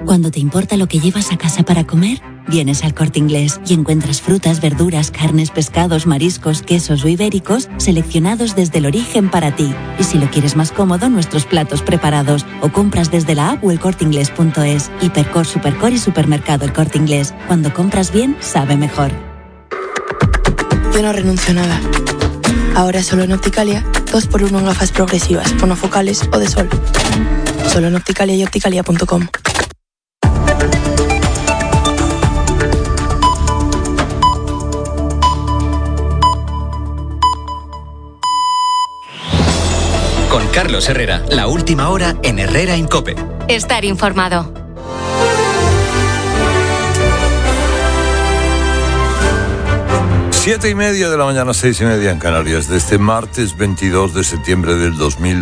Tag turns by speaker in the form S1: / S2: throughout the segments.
S1: Cuando te importa lo que llevas a casa para comer, vienes al Corte Inglés y encuentras frutas, verduras, carnes, pescados, mariscos, quesos o ibéricos seleccionados desde el origen para ti. Y si lo quieres más cómodo, nuestros platos preparados o compras desde la app o elcorteinglés.es. Hipercor, Supercor y Supermercado El Corte Inglés. Cuando compras bien, sabe mejor.
S2: Yo no renuncio a nada. Ahora solo en Opticalia, 2x1 en gafas progresivas, monofocales o de sol. Solo en Opticalia y opticalia.com.
S3: Con Carlos Herrera, la última hora en Herrera en COPE.
S4: Estar informado.
S5: Siete y media de la mañana, 6:30 en Canarias, de este martes 22 de septiembre del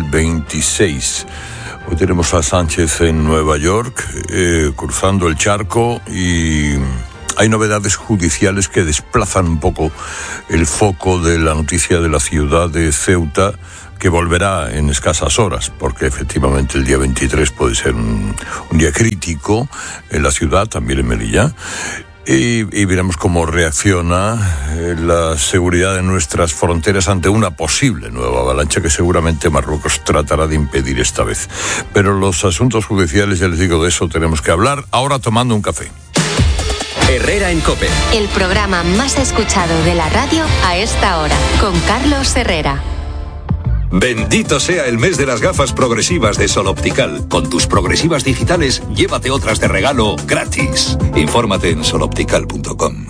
S5: 2026. Hoy tenemos a Sánchez en Nueva York, cruzando el charco, y hay novedades judiciales que desplazan un poco el foco de la noticia de la ciudad de Ceuta, que volverá en escasas horas, porque efectivamente el día 23 puede ser un día crítico en la ciudad, también en Melilla. Y veremos cómo reacciona la seguridad de nuestras fronteras ante una posible nueva avalancha que seguramente Marruecos tratará de impedir esta vez. Pero los asuntos judiciales, ya les digo, de eso tenemos que hablar ahora tomando un café.
S3: Herrera en COPE.
S4: El programa más escuchado de la radio a esta hora, con Carlos Herrera.
S6: Bendito sea el mes de las gafas progresivas de Sol Optical. Con tus progresivas digitales, llévate otras de regalo gratis. Infórmate en soloptical.com.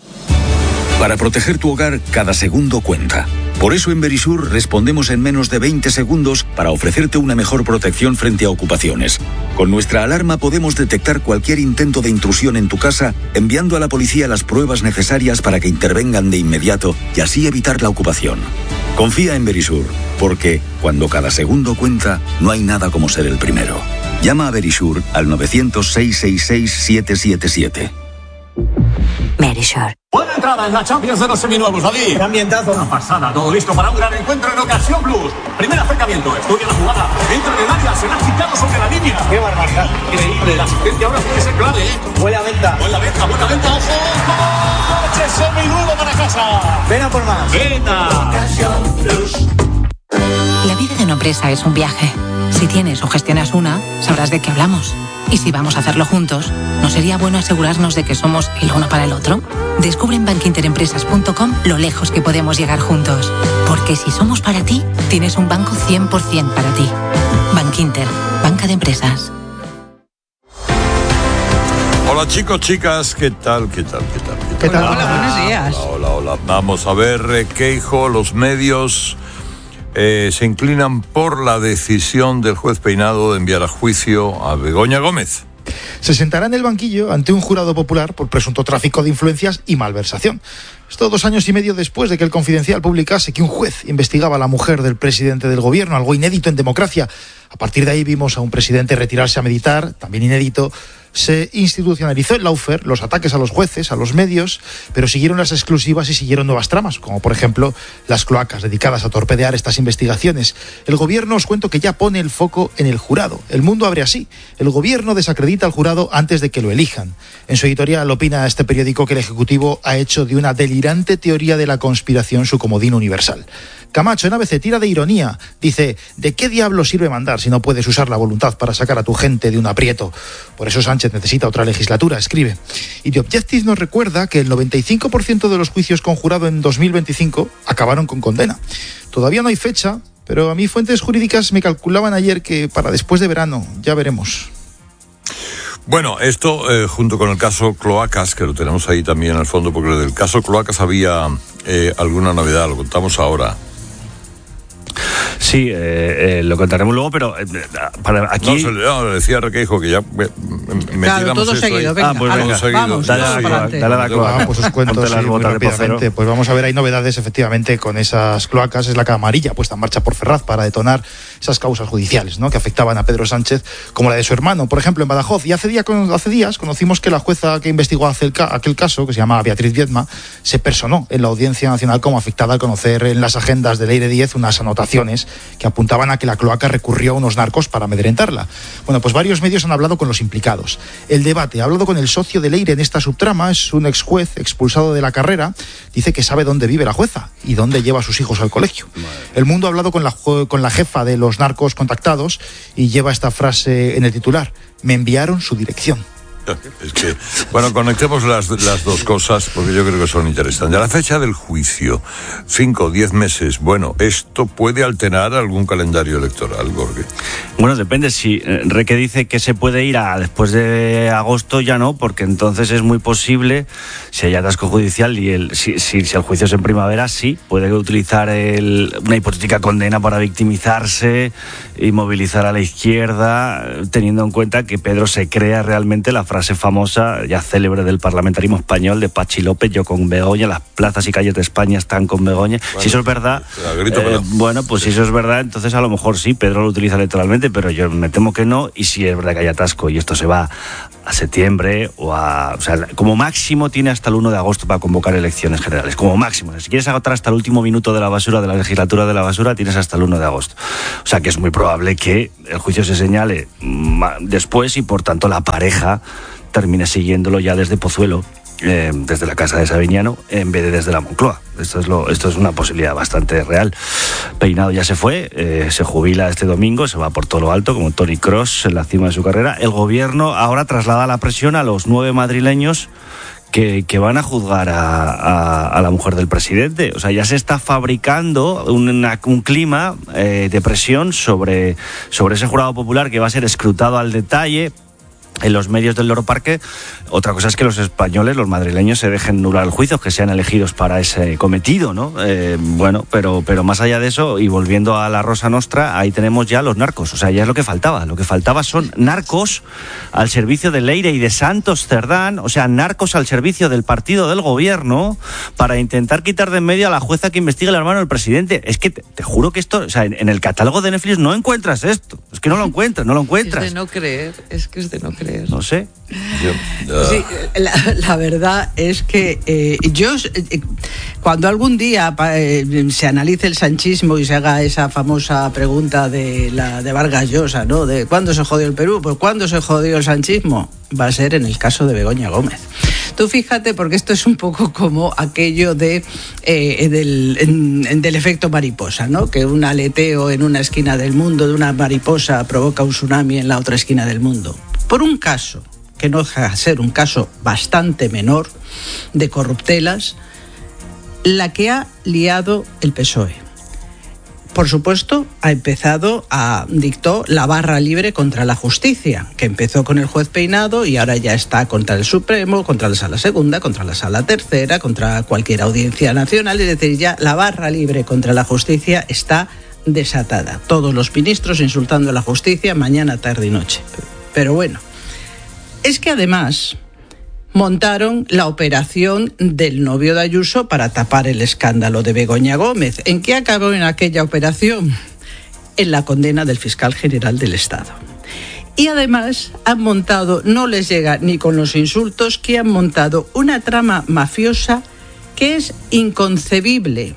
S7: Para proteger tu hogar, cada segundo cuenta. Por eso en Verisur respondemos en menos de 20 segundos para ofrecerte una mejor protección frente a ocupaciones. Con nuestra alarma podemos detectar cualquier intento de intrusión en tu casa, enviando a la policía las pruebas necesarias para que intervengan de inmediato y así evitar la ocupación. Confía en Verisur, porque cuando cada segundo cuenta, no hay nada como ser el primero. Llama a Verisur al 900-666-777.
S4: Verisur.
S8: Buena entrada en la Champions de los seminuevos, David.
S9: ¡Qué ambientazo!
S8: Una pasada, todo listo para un gran encuentro en Ocasión Plus. Primer acercamiento, estudia la jugada. Dentro del área, se la ha quitado sobre la línea.
S9: ¡Qué barbaridad!
S8: Increíble, la asistencia ahora puede ser clave, ¿eh?
S9: Buena venta,
S8: ojo. ¡Coche seminuevo para casa!
S9: ven a por más.
S8: ¡Venta!
S9: Ocasión Plus.
S10: La vida de una empresa es un viaje. Si tienes o gestionas una, sabrás de qué hablamos. Y si vamos a hacerlo juntos, ¿no sería bueno asegurarnos de que somos el uno para el otro? Descubre en bankinterempresas.com lo lejos que podemos llegar juntos. Porque si somos para ti, tienes un banco 100% para ti. Bankinter, banca de empresas.
S5: Hola chicos, chicas, ¿qué tal?
S11: ¿Qué tal?
S12: Hola, buenos días.
S5: Hola. Vamos a ver, Queijo, los medios se inclinan por la decisión del juez Peinado de enviar a juicio a Begoña Gómez.
S11: Se sentará en el banquillo ante un jurado popular por presunto tráfico de influencias y malversación. Esto 2 años y medio después de que El Confidencial publicase que un juez investigaba a la mujer del presidente del gobierno, algo inédito en democracia. A partir de ahí vimos a un presidente retirarse a meditar, también inédito. Se institucionalizó el lawfare, los ataques a los jueces, a los medios, pero siguieron las exclusivas y siguieron nuevas tramas, como por ejemplo las cloacas dedicadas a torpedear estas investigaciones. El gobierno, os cuento que ya pone el foco en el jurado. El Mundo abre así. El gobierno desacredita al jurado antes de que lo elijan. En su editorial opina este periódico que el Ejecutivo ha hecho de una delirante teoría de la conspiración su comodín universal. Camacho en ABC tira de ironía. Dice, ¿de qué diablo sirve mandar si no puedes usar la voluntad para sacar a tu gente de un aprieto? Por eso Sánchez necesita otra legislatura, escribe. Y The Objective nos recuerda que el 95% de los juicios con jurado en 2025 acabaron con condena. Todavía no hay fecha, pero a mí fuentes jurídicas me calculaban ayer que para después de verano, ya veremos.
S5: Bueno, esto junto con el caso Cloacas, que lo tenemos ahí también al fondo, porque del caso Cloacas había alguna novedad, lo contamos ahora.
S13: Sí, lo contaremos luego, pero para aquí...
S5: No, decía Requeijo que ya
S12: claro, todo seguido, venga.
S13: Pues venga,
S12: vamos,
S13: dale a la cloaca.
S11: Pues os cuento muy rápidamente. Pues vamos a ver, hay novedades efectivamente con esas cloacas. Es la camarilla puesta en marcha por Ferraz para detonar esas causas judiciales, ¿no?, que afectaban a Pedro Sánchez, como la de su hermano, por ejemplo, en Badajoz. Y hace días conocimos que la jueza que investigó aquel caso, que se llama Beatriz Viedma, se personó en la Audiencia Nacional como afectada al conocer en las agendas de Leire Díez unas anotaciones que apuntaban a que la cloaca recurrió a unos narcos para amedrentarla. Bueno, pues varios medios han hablado con los implicados. El Debate ha hablado con el socio de Leire en esta subtrama, es un ex juez expulsado de la carrera, dice que sabe dónde vive la jueza y dónde lleva a sus hijos al colegio. El Mundo ha hablado con la jefa de los narcos contactados y lleva esta frase en el titular: me enviaron su dirección.
S5: Es que, bueno, conectemos las dos cosas porque yo creo que son interesantes. La fecha del juicio, 5 o 10 meses, bueno, ¿esto puede alterar algún calendario electoral, Jorge?
S13: Bueno, depende. Si Reque dice que se puede ir a después de agosto, ya no, porque entonces es muy posible, si hay atasco judicial y si el juicio es en primavera, sí, puede utilizar una hipotética condena para victimizarse y movilizar a la izquierda, teniendo en cuenta que Pedro se crea realmente la frase famosa, ya célebre del parlamentarismo español, de Pachi López: yo con Begoña, las plazas y calles de España están con Begoña. Bueno, si eso es verdad, bueno, pues si eso es verdad, entonces a lo mejor sí, Pedro lo utiliza electoralmente, pero yo me temo que no, y si es verdad que hay atasco y esto se va a septiembre o sea, como máximo tiene hasta el 1 de agosto para convocar elecciones generales, como máximo. Si quieres agotar hasta el último minuto de la basura, de la legislatura de la basura, tienes hasta el 1 de agosto. O sea que es muy probable que el juicio se señale después y por tanto la pareja termine siguiéndolo ya desde Pozuelo, desde la casa de Sabiñano, en vez de desde la Moncloa. Esto es una posibilidad bastante real. Peinado ya se fue, se jubila este domingo, se va por todo lo alto como Toni Kroos en la cima de su carrera. El gobierno ahora traslada la presión a los 9 madrileños que van a juzgar a la mujer del presidente. O sea, ya se está fabricando un clima de presión sobre ese jurado popular que va a ser escrutado al detalle en los medios del Loro Parque. Otra cosa es que los españoles, los madrileños, se dejen nular el juicio, que sean elegidos para ese cometido, ¿no? Bueno, pero más allá de eso, y volviendo a la Rosa Nostra, ahí tenemos ya los narcos. O sea, ya es lo que faltaba. Lo que faltaba son narcos al servicio de Leire y de Santos Cerdán, o sea, narcos al servicio del partido del gobierno, para intentar quitar de en medio a la jueza que investiga el hermano del presidente. Es que te juro que esto, o sea, en el catálogo de Netflix no encuentras esto. Es que no lo encuentras.
S12: Es de no creer,
S13: No sé.
S12: Sí, la verdad es que cuando algún día se analice el sanchismo y se haga esa famosa pregunta de Vargas Llosa, ¿no?, de ¿cuándo se jodió el Perú? Pues ¿cuándo se jodió el sanchismo? Va a ser en el caso de Begoña Gómez. Tú fíjate, porque esto es un poco como aquello del efecto mariposa, ¿no?, que un aleteo en una esquina del mundo de una mariposa provoca un tsunami en la otra esquina del mundo. Por un caso, que no deja de ser un caso bastante menor, de corruptelas, la que ha liado el PSOE. Por supuesto, dictó la barra libre contra la justicia, que empezó con el juez Peinado y ahora ya está contra el Supremo, contra la Sala Segunda, contra la Sala Tercera, contra cualquier audiencia nacional. Es decir, ya la barra libre contra la justicia está desatada. Todos los ministros insultando a la justicia mañana, tarde y noche. Pero bueno, es que además montaron la operación del novio de Ayuso para tapar el escándalo de Begoña Gómez. ¿En qué acabó en aquella operación? En la condena del fiscal general del Estado. Y además han montado, no les llega ni con los insultos, que han montado una trama mafiosa que es inconcebible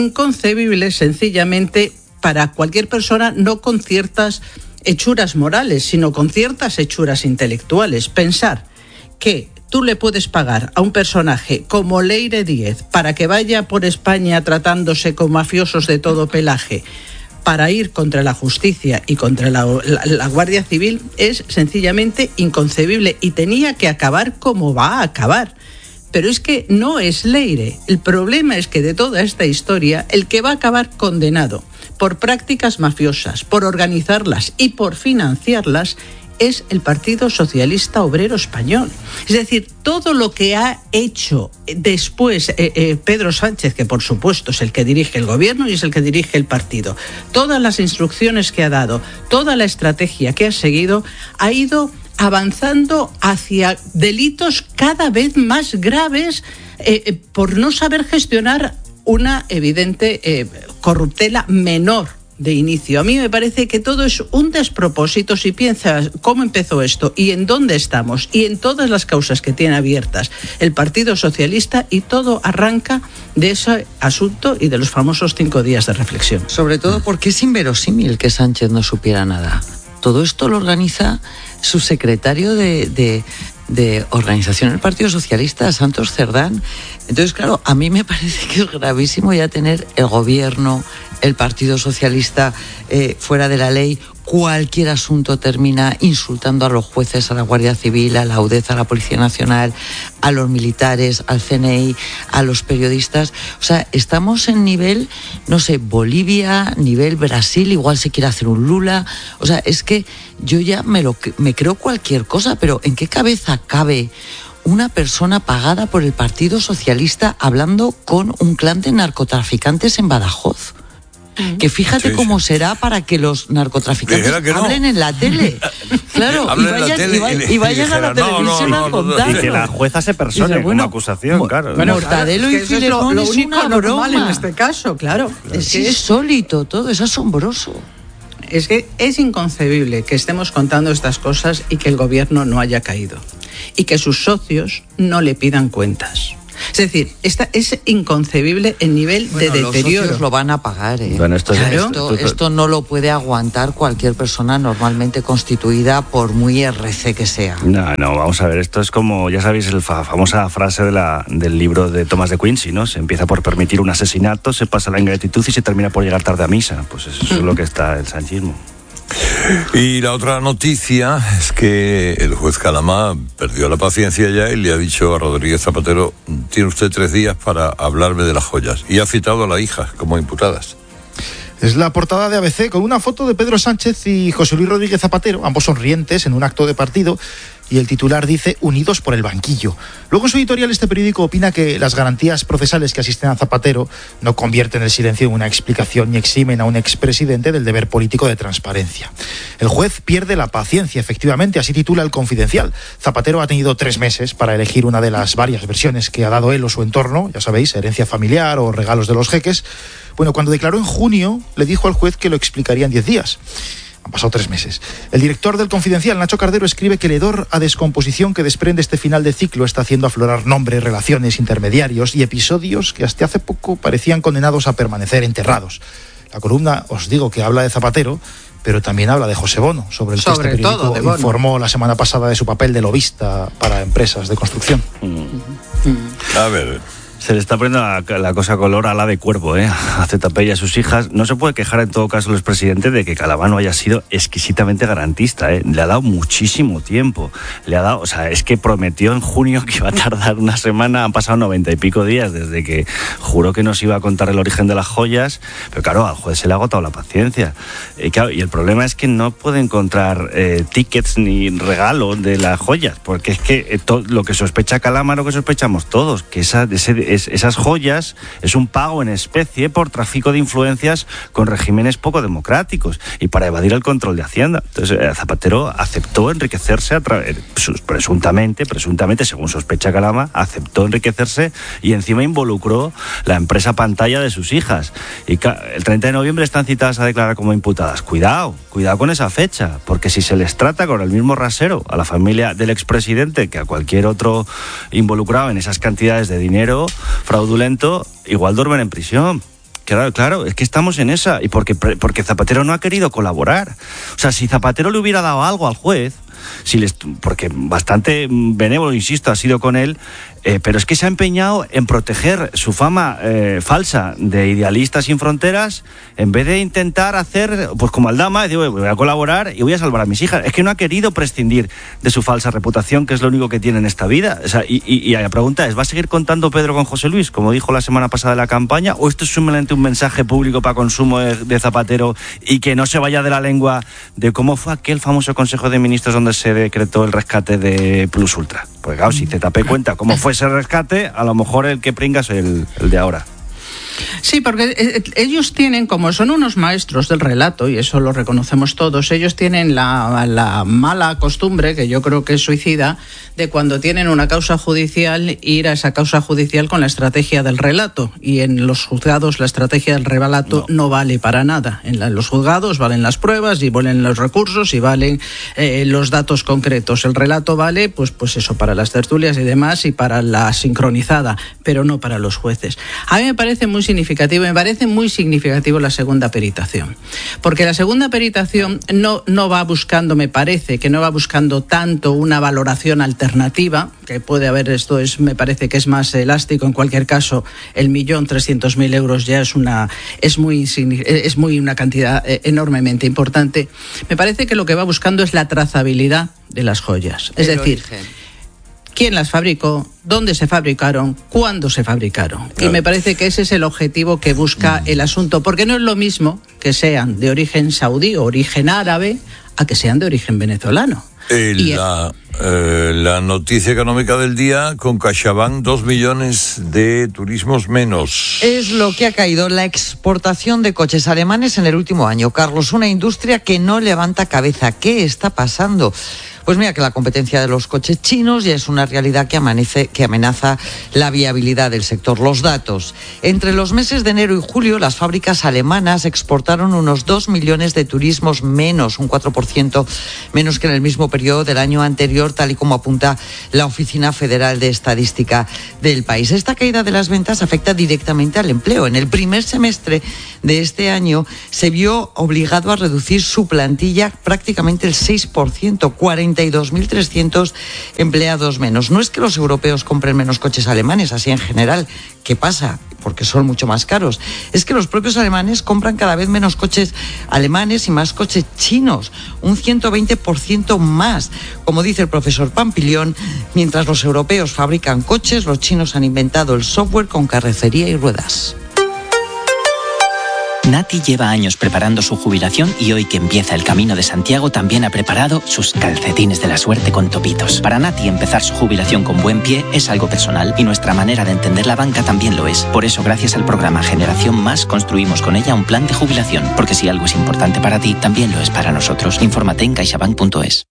S12: sencillamente para cualquier persona, no con ciertas hechuras morales, sino con ciertas hechuras intelectuales. Pensar que tú le puedes pagar a un personaje como Leire Díez para que vaya por España tratándose con mafiosos de todo pelaje para ir contra la justicia y contra la Guardia Civil es sencillamente inconcebible, y tenía que acabar como va a acabar. Pero es que no es Leire. El problema es que de toda esta historia, el que va a acabar condenado por prácticas mafiosas, por organizarlas y por financiarlas, es el Partido Socialista Obrero Español. Es decir, todo lo que ha hecho después Pedro Sánchez, que por supuesto es el que dirige el gobierno y es el que dirige el partido, todas las instrucciones que ha dado, toda la estrategia que ha seguido, ha ido avanzando hacia delitos cada vez más graves por no saber gestionar una evidente corruptela menor de inicio. A mí me parece que todo es un despropósito si piensas cómo empezó esto y en dónde estamos y en todas las causas que tiene abiertas el Partido Socialista, y todo arranca de ese asunto y de los famosos 5 días de reflexión.
S9: Sobre todo porque es inverosímil que Sánchez no supiera nada. Todo esto lo organiza su secretario de organización del Partido Socialista, Santos Cerdán. Entonces, claro, a mí me parece que es gravísimo ya tener el gobierno, el Partido Socialista fuera de la ley. Cualquier asunto termina insultando a los jueces, a la Guardia Civil, a la UDEZ, a la Policía Nacional, a los militares, al CNI, a los periodistas. O sea, estamos en nivel, no sé, Bolivia, nivel Brasil, igual se quiere hacer un Lula. O sea, es que yo ya me creo cualquier cosa, pero ¿en qué cabeza cabe una persona pagada por el Partido Socialista hablando con un clan de narcotraficantes en Badajoz? Que fíjate cómo será para que los narcotraficantes hablen en la tele. Claro, y vayan a la televisión a contarlo.
S13: Y que la jueza se persone como acusación, claro.
S9: Mortadelo y Filemón es una broma
S12: en este caso, claro.
S9: Es insólito todo, es asombroso.
S12: Es que es inconcebible que estemos contando estas cosas y que el gobierno no haya caído y que sus socios no le pidan cuentas. Es decir, es inconcebible el nivel de deterioro.
S9: Los socios lo van a pagar, ¿eh?
S13: Bueno,
S9: esto no lo puede aguantar cualquier persona normalmente constituida, por muy RC que sea.
S13: No, vamos a ver, esto es como, ya sabéis, la famosa frase del libro de Thomas de Quincy, ¿no? Se empieza por permitir un asesinato, se pasa la ingratitud y se termina por llegar tarde a misa. Pues eso es lo que está el sanchismo.
S5: Y la otra noticia es que el juez Calamá perdió la paciencia ya y le ha dicho a Rodríguez Zapatero: tiene usted 3 días para hablarme de las joyas. Y ha citado a la hija como imputadas.
S11: Es la portada de ABC con una foto de Pedro Sánchez y José Luis Rodríguez Zapatero, ambos sonrientes en un acto de partido, y el titular dice: unidos por el banquillo. Luego en su editorial este periódico opina que las garantías procesales que asisten a Zapatero no convierten el silencio en una explicación ni eximen a un expresidente del deber político de transparencia. El juez pierde la paciencia, efectivamente, así titula El Confidencial. Zapatero ha tenido 3 meses para elegir una de las varias versiones que ha dado él o su entorno, ya sabéis, herencia familiar o regalos de los jeques. Bueno, cuando declaró en junio, le dijo al juez que lo explicaría en 10 días. Han pasado 3 meses. El director del Confidencial, Nacho Cardero, escribe que el hedor a descomposición que desprende este final de ciclo está haciendo aflorar nombres, relaciones, intermediarios y episodios que hasta hace poco parecían condenados a permanecer enterrados. La columna, os digo, que habla de Zapatero, pero también habla de José Bono, sobre el que este periódico informó la semana pasada de su papel de lobista para empresas de construcción.
S5: A ver...
S13: Se le está poniendo la cosa color a la de cuervo, a ZP y a sus hijas. No se puede quejar en todo caso el expresidente de que Calamá no haya sido exquisitamente garantista, Le ha dado muchísimo tiempo. Le ha dado, o sea, es que prometió en junio que iba a tardar una semana. Han pasado 90 y pico días desde que juró que nos iba a contar el origen de las joyas. Pero claro, al juez se le ha agotado la paciencia. Y el problema es que no puede encontrar tickets ni regalos de las joyas, porque es que lo que sospecha Calamá, lo que sospechamos todos, que esas joyas es un pago en especie por tráfico de influencias con regímenes poco democráticos y para evadir el control de Hacienda. Entonces Zapatero aceptó enriquecerse presuntamente, según sospecha Calamá, aceptó enriquecerse y encima involucró la empresa pantalla de sus hijas. Y el 30 de noviembre están citadas a declarar como imputadas. Cuidado con esa fecha, porque si se les trata con el mismo rasero a la familia del expresidente que a cualquier otro involucrado en esas cantidades de dinero fraudulento, igual duermen en prisión. Claro, es que estamos en esa, y porque Zapatero no ha querido colaborar. O sea, si Zapatero le hubiera dado algo al juez, porque bastante benévolo, insisto, ha sido con él, pero es que se ha empeñado en proteger su fama falsa de idealista sin fronteras, en vez de intentar hacer, pues como Aldama, decir, voy a colaborar y voy a salvar a mis hijas. Es que no ha querido prescindir de su falsa reputación, que es lo único que tiene en esta vida. O sea, y la pregunta es, ¿va a seguir contando Pedro con José Luis, como dijo la semana pasada de la campaña, o esto es simplemente un mensaje público para consumo de Zapatero y que no se vaya de la lengua de cómo fue aquel famoso Consejo de Ministros donde se decretó el rescate de Plus Ultra? Pues claro, si ZP cuenta cómo fue ese rescate, a lo mejor el que pringa es el de ahora.
S12: Sí, porque ellos tienen, como son unos maestros del relato, y eso lo reconocemos todos, ellos tienen la mala costumbre, que yo creo que es suicida, de cuando tienen una causa judicial, ir a esa causa judicial con la estrategia del relato. Y en los juzgados la estrategia del relato no vale para nada. En los juzgados valen las pruebas y valen los recursos y valen los datos concretos. El relato vale, pues eso, para las tertulias y demás y para la sincronizada, pero no para los jueces. A mí me parece muy significativo la segunda peritación, porque la segunda peritación no va buscando, me parece que no va buscando tanto una valoración alternativa, que puede haber, me parece que es más elástico. En cualquier caso, el 1.300.000 euros ya es una cantidad enormemente importante. Me parece que lo que va buscando es la trazabilidad de las joyas, es decir, quién las fabricó, dónde se fabricaron, cuándo se fabricaron. Claro. Y me parece que ese es el objetivo que busca el asunto, porque no es lo mismo que sean de origen saudí o origen árabe a que sean de origen venezolano.
S5: La noticia económica del día, con CaixaBank 2 millones de turismos menos.
S9: Es lo que ha caído la exportación de coches alemanes en el último año. Carlos, una industria que no levanta cabeza. ¿Qué está pasando? Pues mira que la competencia de los coches chinos ya es una realidad que amenaza la viabilidad del sector. Los datos. Entre los meses de enero y julio, las fábricas alemanas exportaron unos 2 millones de turismos menos, un 4% menos que en el mismo periodo del año anterior, tal y como apunta la Oficina Federal de Estadística del país. Esta caída de las ventas afecta directamente al empleo. En el primer semestre de este año se vio obligado a reducir su plantilla prácticamente el 6%, 42.300 empleados menos. No es que los europeos compren menos coches alemanes, así en general. ¿Qué pasa? Porque son mucho más caros. Es que los propios alemanes compran cada vez menos coches alemanes y más coches chinos, un 120% más. Como dice el profesor Pampillón, mientras los europeos fabrican coches, los chinos han inventado el software con carrocería y ruedas.
S14: Nati lleva años preparando su jubilación y hoy que empieza el Camino de Santiago también ha preparado sus calcetines de la suerte con topitos. Para Nati empezar su jubilación con buen pie es algo personal y nuestra manera de entender la banca también lo es. Por eso, gracias al programa Generación Más, construimos con ella un plan de jubilación. Porque si algo es importante para ti, también lo es para nosotros. Infórmate en caixabank.es.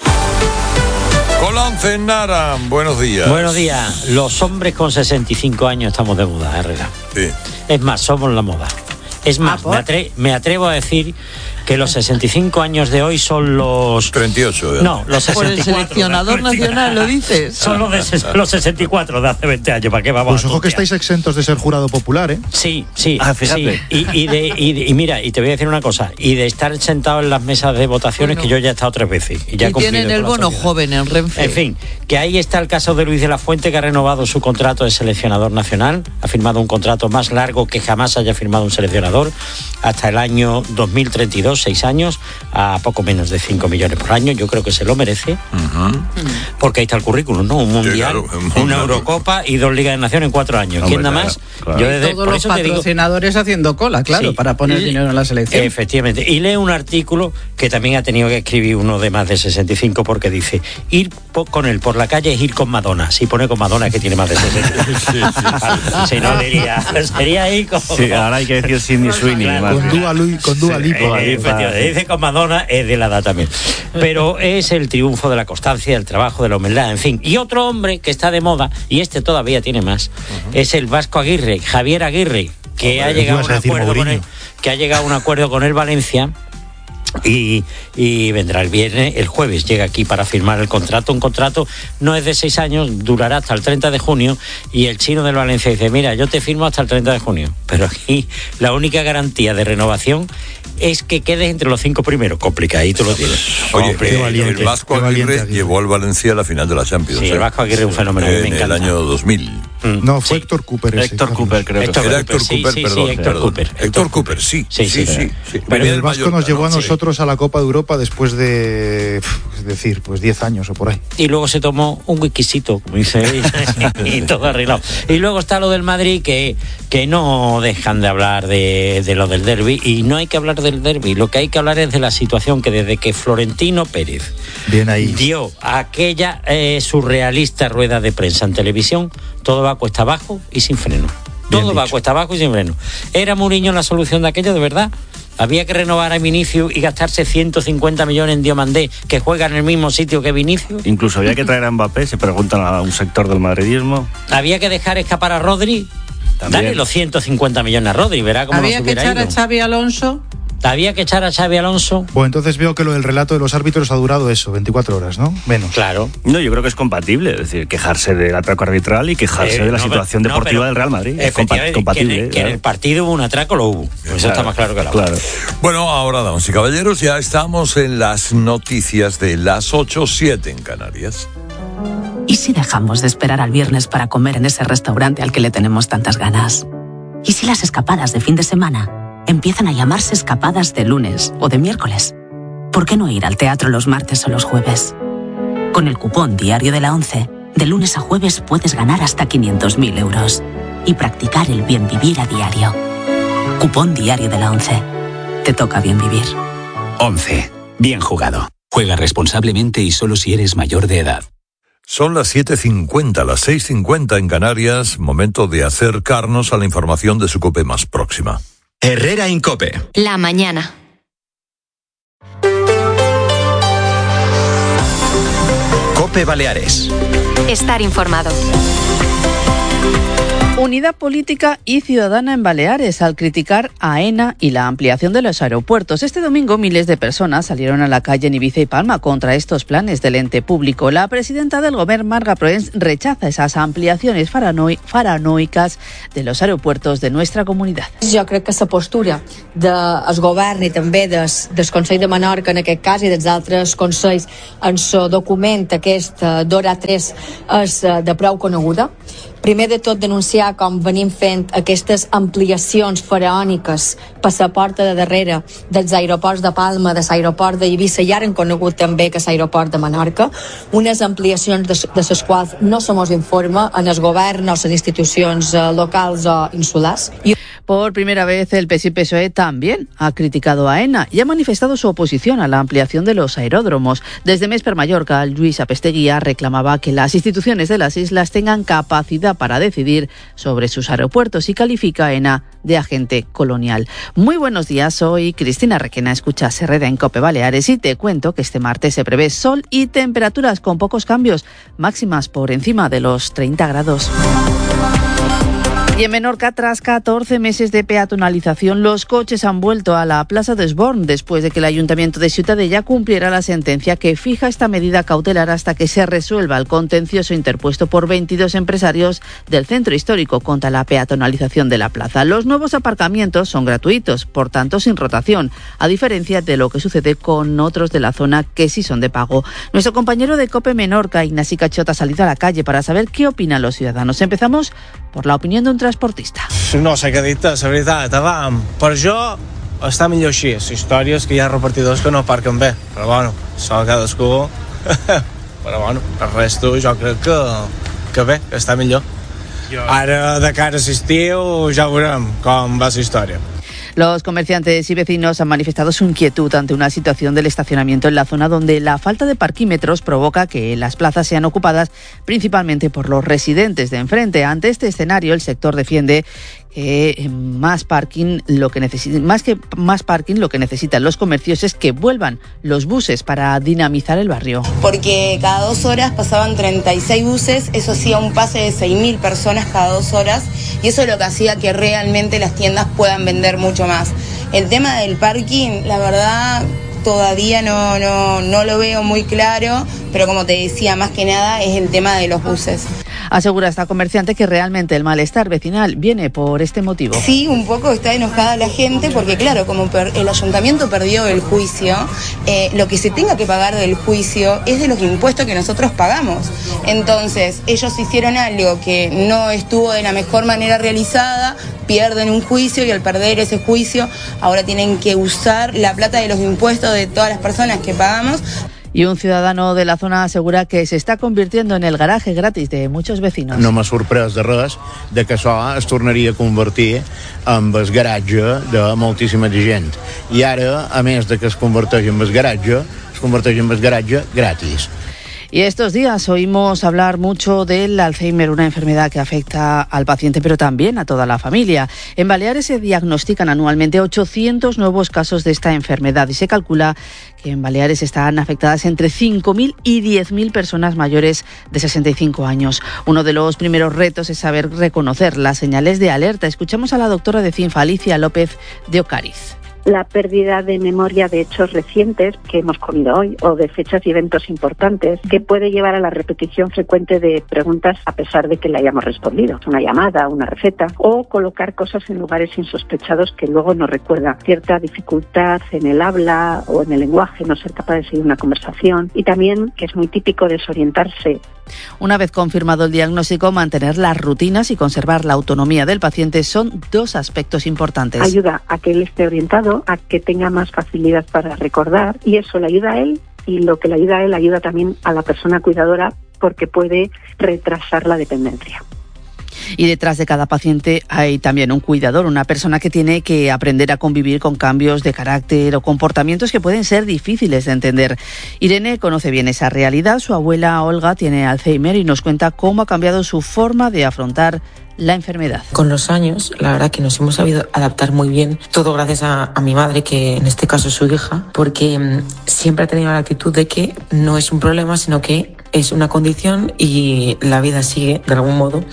S5: Colance Nara, buenos días.
S15: Buenos días. Los hombres con 65 años estamos de moda, Herrera.
S5: Sí.
S15: Es más, somos la moda. Es más, me atrevo a decir que los 65 años de hoy son los...
S5: 38.
S15: No, los 64.
S9: Por el seleccionador nacional, ¿lo dices?
S15: Son los 64 de hace 20 años, ¿para qué vamos?
S11: Pues ojo que estáis exentos de ser jurado popular, ¿eh?
S15: Sí.
S5: Fíjate.
S15: Sí. Y mira, y te voy a decir una cosa, y de estar sentado en las mesas de votaciones, que yo ya he estado 3 veces. Y
S9: tienen el bono joven en Renfe.
S15: En fin, que ahí está el caso de Luis de la Fuente, que ha renovado su contrato de seleccionador nacional, ha firmado un contrato más largo que jamás haya firmado un seleccionador, hasta el año 2032, 6 años, a poco menos de 5 millones por año. Yo creo que se lo merece, porque ahí está el currículum, ¿no? Un mundial, sí, claro, una Eurocopa y 2 Ligas de Naciones en 4 años. Hombre, ¿quién da más?
S12: Claro. Yo todos los patrocinadores haciendo cola, claro, sí, para poner dinero en la selección.
S15: Efectivamente. Y leo un artículo que también ha tenido que escribir uno de más de 65, porque dice, ir con él por la calle es ir con Madonna. Si pone con Madonna es que tiene más de 65. Si no, sería ahí como...
S13: Sí, ahora hay que decir Sidney Sweeney.
S11: Claro. Con Dua Lipa.
S15: Dice con Madonna, es de la edad también. Pero es el triunfo de la constancia, del trabajo, de la humildad, en fin. Y otro hombre que está de moda, y este todavía tiene más, es el vasco Aguirre, Javier Aguirre, que ha llegado a un acuerdo con el Valencia. Y vendrá el viernes, el jueves llega aquí para firmar el contrato. Un contrato no es de 6 años, durará hasta el 30 de junio. Y el chino del Valencia dice, mira, yo te firmo hasta el 30 de junio, pero aquí la única garantía de renovación es que quedes entre los 5 primeros. Complicadito lo tienes.
S5: Oye, el Vasco Aguirre llevó al Valencia a la final de la Champions.
S15: Sí, el Vasco Aguirre es un fenómeno.
S5: En el año 2000.
S11: No, fue Héctor Cooper.
S5: Héctor Cooper, creo que
S15: era Héctor Cooper, perdón.
S5: Héctor Cooper, sí.
S11: Pero el Vasco nos llevó a nosotros a la Copa de Europa después de, es decir, pues 10 años o por ahí.
S15: Y luego se tomó un whiskycito, como dice, y todo arreglado. Y luego está lo del Madrid, que no dejan de hablar de lo del derbi, y no hay que hablar del derbi. Lo que hay que hablar es de la situación que desde que Florentino Pérez dio aquella surrealista rueda de prensa en televisión, todo va cuesta abajo y sin freno. Todo va cuesta abajo y sin freno. ¿Era Mourinho la solución de aquello de verdad? Había que renovar a Vinicius y gastarse 150 millones en Diomandé, que juega en el mismo sitio que Vinicius.
S13: Incluso había que traer a Mbappé, se preguntan a un sector del madridismo.
S15: Había que dejar escapar a Rodri.
S13: También.
S15: Dale los 150 millones a Rodri, verá cómo nos hubiera ido.
S12: Había que echar a Xavi Alonso.
S15: Había que echar a Xavi Alonso.
S11: Pues entonces veo que lo del relato de los árbitros ha durado eso, 24 horas, ¿no? Menos.
S15: Claro.
S13: No, yo creo que es compatible, es decir, quejarse del atraco arbitral y quejarse de la situación deportiva del Real Madrid. Es compatible.
S15: Que en el partido hubo un atraco, lo hubo. Eso está más claro que la otra.
S5: Claro. Bueno, ahora, damas y caballeros, ya estamos en las noticias de las 8:07 en Canarias.
S16: ¿Y si dejamos de esperar al viernes para comer en ese restaurante al que le tenemos tantas ganas? ¿Y si las escapadas de fin de semana empiezan a llamarse escapadas de lunes o de miércoles? ¿Por qué no ir al teatro los martes o los jueves? Con el cupón Diario de la ONCE, de lunes a jueves puedes ganar hasta 500.000 euros y practicar el bien vivir a diario. Cupón Diario de la ONCE. Te toca bien vivir.
S17: 11. Bien jugado. Juega responsablemente y solo si eres mayor de edad.
S5: Son las 7:50, las 6:50 en Canarias, momento de acercarnos a la información de su COPE más próxima.
S3: Herrera Incope.
S4: La mañana.
S3: COPE Baleares.
S4: Estar informado.
S18: Unidad política y ciudadana en Baleares al criticar a AENA y la ampliación de los aeropuertos. Este domingo miles de personas salieron a la calle en Ibiza y Palma contra estos planes del ente público. La presidenta del Govern, Marga Proens, rechaza esas ampliaciones paranoicas de los aeropuertos de nuestra comunidad.
S19: Jo crec que la postura del govern i també del Consell de Menorca en aquest cas i dels altres consells en el document aquest d'hora 3 és de prou coneguda. Primer de tot denunciar com venim fent aquestes ampliacions faraòniques per la porta de darrere dels aeroports de Palma, de l'aeroport d'Eivissa i ara hem conegut també que és l'aeroport de Menorca, unes ampliacions de les quals no se mos informa en el govern o les institucions locals o insulars.
S18: Por primera vez, el PSI-PSOE también ha criticado a AENA y ha manifestado su oposición a la ampliación de los aeródromos. Desde Més per Mallorca, Lluís Apesteguía reclamaba que las instituciones de las islas tengan capacidad para decidir sobre sus aeropuertos y califica a AENA de agente colonial. Muy buenos días, soy Cristina Requena, escuchas Herrera en COPE Baleares y te cuento que este martes se prevé sol y temperaturas con pocos cambios, máximas por encima de los 30 grados. Y en Menorca, tras 14 meses de peatonalización, los coches han vuelto a la Plaza de Esborn después de que el Ayuntamiento de Ciutadella cumpliera la sentencia que fija esta medida cautelar hasta que se resuelva el contencioso interpuesto por 22 empresarios del centro histórico contra la peatonalización de la plaza. Los nuevos aparcamientos son gratuitos, por tanto sin rotación, a diferencia de lo que sucede con otros de la zona que sí son de pago. Nuestro compañero de COPE Menorca, Ignasi Cachot, ha salido a la calle para saber qué opinan los ciudadanos. Empezamos por la opinió de un transportista.
S20: No sé què dir-te, la veritat. Per jo està millor així. Les històries que hi ha repartidors que no aparquen bé. Però bueno, això cadascú... Però bueno, el resto jo crec que bé, que està millor. Ara, de cara a l'estiu, ja veurem com va la història.
S18: Los comerciantes y vecinos han manifestado su inquietud ante una situación del estacionamiento en la zona donde la falta de parquímetros provoca que las plazas sean ocupadas principalmente por los residentes de enfrente. Ante este escenario, el sector defiende que más parking lo que necesitan los comercios es que vuelvan los buses para dinamizar el barrio.
S21: Porque cada 2 horas pasaban 36 buses, eso hacía un pase de 6.000 personas cada 2 horas y eso es lo que hacía que realmente las tiendas puedan vender mucho más. El tema del parking, la verdad, todavía no lo veo muy claro, pero como te decía, más que nada es el tema de los buses.
S18: Asegura esta comerciante que realmente el malestar vecinal viene por este motivo.
S21: Sí, un poco está enojada la gente porque claro, como el ayuntamiento perdió el juicio, lo que se tenga que pagar del juicio es de los impuestos que nosotros pagamos. Entonces, ellos hicieron algo que no estuvo de la mejor manera realizada, pierden un juicio y al perder ese juicio ahora tienen que usar la plata de los impuestos de todas las personas que pagamos.
S18: Y un ciudadano de la zona asegura que se está convirtiendo en el garaje gratis de muchos vecinos.
S22: No m'ha sorprès de res de que això es tornaria a convertir en el garatge de moltíssima gent. I ara, a més de que es converteix en el garatge, es converteix en el garatge gratis.
S18: Y estos días oímos hablar mucho del Alzheimer, una enfermedad que afecta al paciente, pero también a toda la familia. En Baleares se diagnostican anualmente 800 nuevos casos de esta enfermedad y se calcula que en Baleares están afectadas entre 5.000 y 10.000 personas mayores de 65 años. Uno de los primeros retos es saber reconocer las señales de alerta. Escuchamos a la doctora de CINFA, Alicia López de Ocariz.
S1: La pérdida de memoria de hechos recientes que hemos comido hoy o de fechas y eventos importantes que puede llevar a la repetición frecuente de preguntas a pesar de que le hayamos respondido. Una llamada, una receta o colocar cosas en lugares insospechados que luego no recuerda. Cierta dificultad en el habla o en el lenguaje, no ser capaz de seguir una conversación y también, que es muy típico, desorientarse.
S18: Una vez confirmado el diagnóstico, mantener las rutinas y conservar la autonomía del paciente son dos aspectos importantes.
S1: Ayuda a que él esté orientado, a que tenga más facilidad para recordar y eso le ayuda a él y lo que le ayuda a él ayuda también a la persona cuidadora porque puede retrasar la dependencia.
S18: Y detrás de cada paciente hay también un cuidador, una persona que tiene que aprender a convivir con cambios de carácter o comportamientos que pueden ser difíciles de entender. Irene conoce bien esa realidad. Su abuela Olga tiene Alzheimer y nos cuenta cómo ha cambiado su forma de afrontar la enfermedad.
S2: Con los años, la verdad que nos hemos sabido adaptar muy bien, todo gracias a mi madre, que en este caso es su hija, porque siempre ha tenido la actitud de que no es un problema, sino que es una condición y la vida sigue de algún modo.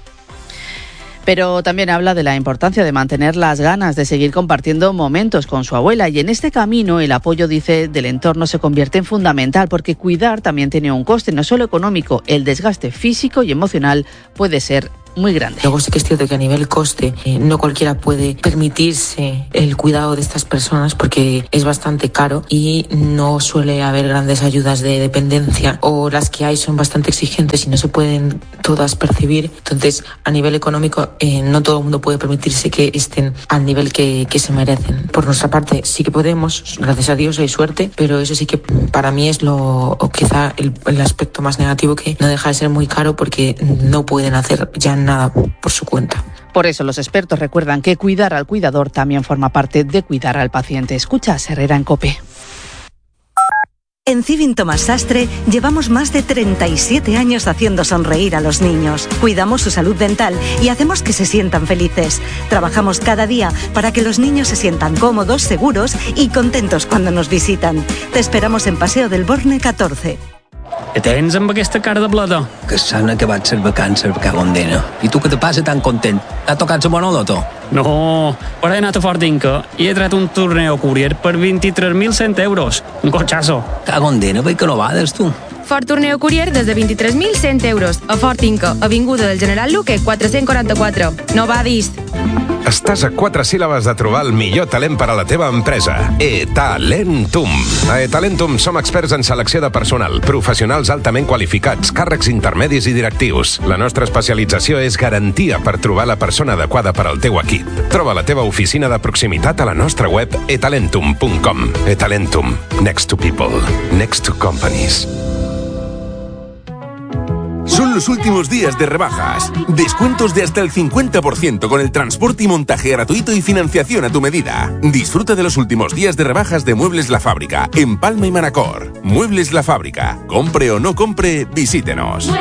S18: Pero también habla de la importancia de mantener las ganas de seguir compartiendo momentos con su abuela y en este camino el apoyo, dice, del entorno se convierte en fundamental porque cuidar también tiene un coste, no solo económico, el desgaste físico y emocional puede ser muy grande.
S2: Luego sí que es cierto que a nivel coste no cualquiera puede permitirse el cuidado de estas personas porque es bastante caro y no suele haber grandes ayudas de dependencia o las que hay son bastante exigentes y no se pueden todas percibir. Entonces a nivel económico no todo el mundo puede permitirse que estén al nivel que se merecen. Por nuestra parte sí que podemos, gracias a Dios hay suerte, pero eso sí que para mí es quizá el aspecto más negativo, que no deja de ser muy caro porque no pueden hacer ya nada por su cuenta.
S18: Por eso los expertos recuerdan que cuidar al cuidador también forma parte de cuidar al paciente. Escucha a Herrera en COPE.
S23: En Civin Tomás Sastre llevamos más de 37 años haciendo sonreír a los niños. Cuidamos su salud dental y hacemos que se sientan felices. Trabajamos cada día para que los niños se sientan cómodos, seguros y contentos cuando nos visitan. Te esperamos en Paseo del Borne 14.
S24: Què tens amb aquesta cara de bleda?
S25: Que s'han acabat les vacances a Cagondena. I tu què te passa tan content? T'ha tocat la bona loto?
S24: No, però he anat a Fortinca i he tret un torneo Courier per 23.100 euros. Un cotxasso.
S25: Cagondena, per què no vades, tu?
S26: Fort Torneo Courier des de 23.100 euros. A Fortinca, Avinguda del General Luque, 444. No vadis.
S27: Estàs a 4 síl·labes de trobar el millor talent per a la teva empresa. eTalentum. A eTalentum som experts en selecció de personal, professionals altament qualificats, càrrecs intermedis i directius. La nostra especialització és garantia per trobar la persona adequada per al teu equip. Troba la teva oficina de proximitat a la nostra web etalentum.com. eTalentum. Next to people. Next to companies.
S28: Son los últimos días de rebajas. Descuentos de hasta el 50% con el transporte y montaje gratuito y financiación a tu medida. Disfruta de los últimos días de rebajas de Muebles La Fábrica en Palma y Manacor. Muebles La Fábrica. Compre o no compre, visítenos.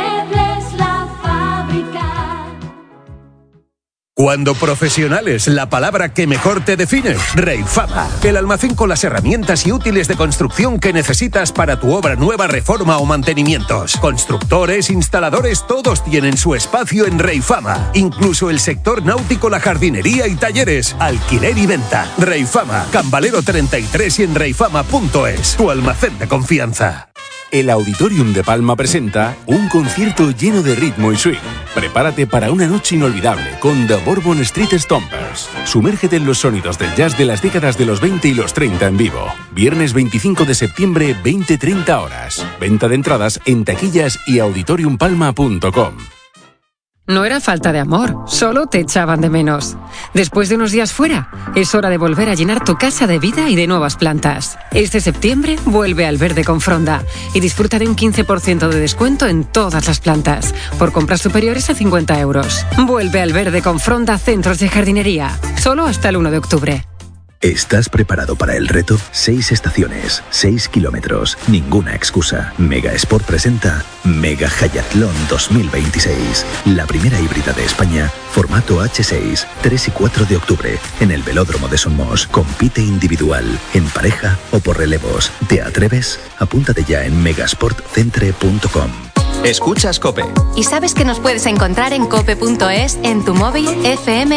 S29: Cuando profesional es la palabra que mejor te define. Reifama, el almacén con las herramientas y útiles de construcción que necesitas para tu obra nueva, reforma o mantenimientos. Constructores, instaladores, todos tienen su espacio en Reifama. Incluso el sector náutico, la jardinería y talleres. Alquiler y venta. Reifama, Can Valero 33 y en reifama.es. Tu almacén de confianza. El Auditorium de Palma presenta un concierto lleno de ritmo y swing. Prepárate para una noche inolvidable con The Bourbon Street Stompers. Sumérgete en los sonidos del jazz de las décadas de los 20 y los 30 en vivo. Viernes 25 de septiembre, 20-30 horas. Venta de entradas en taquillas y auditoriumpalma.com.
S30: No era falta de amor, solo te echaban de menos. Después de unos días fuera, es hora de volver a llenar tu casa de vida y de nuevas plantas. Este septiembre vuelve al verde con Fronda y disfruta de un 15% de descuento en todas las plantas, por compras superiores a 50 euros. Vuelve al verde con Fronda Centros de Jardinería, solo hasta el 1 de octubre.
S6: ¿Estás preparado para el reto? 6 estaciones, 6 kilómetros, ninguna excusa. Mega Sport presenta Mega Hayatlón 2026. La primera híbrida de España, formato H6, 3 y 4 de octubre, en el Velódromo de Somos. Compite individual, en pareja o por relevos. ¿Te atreves? Apúntate ya en megasportcentre.com.
S3: Escuchas COPE.
S4: ¿Y sabes que nos puedes encontrar en cope.es, en tu móvil, FM